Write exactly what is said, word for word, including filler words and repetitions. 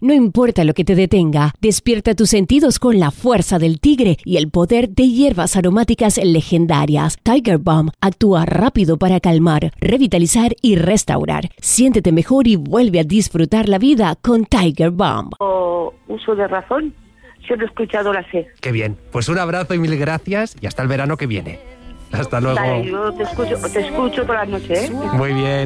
No importa lo que te detenga, despierta tus sentidos con la fuerza del tigre y el poder de hierbas aromáticas legendarias. Tiger Balm actúa rápido para calmar, revitalizar y restaurar. Siéntete mejor y vuelve a disfrutar la vida con Tiger Balm. O uso de razón, siempre he escuchado la C. Qué bien. Pues un abrazo y mil gracias y hasta el verano que viene. Hasta luego. Vale, yo te escucho, te escucho por la noche, ¿eh? Muy bien.